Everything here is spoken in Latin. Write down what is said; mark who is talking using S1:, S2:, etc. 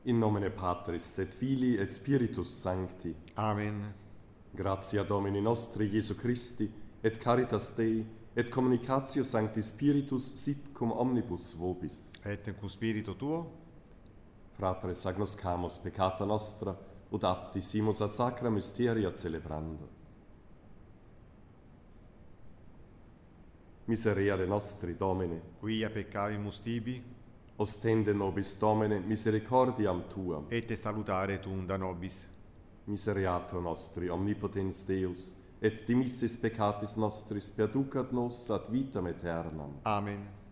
S1: In nomine Patris et Filii et Spiritus Sancti.
S2: Amen.
S1: Gratia Domini nostri Iesu Christi, et caritas Dei, et communicatio Sancti Spiritus sit cum omnibus vobis.
S2: Et cum spiritu tuo,
S1: Fratres agnoscamus peccata nostra, ut apti simus ad sacra mysteria celebrando. Miserere nostri, Domine,
S2: quia peccavimus tibi,
S1: ostende nobis Domine misericordiam Tuam.
S2: et salutare tuum da nobis.
S1: Misereatur nostri, omnipotens Deus, et dimissis peccatis nostris perducat nos ad vitam aeternam.
S2: Amen.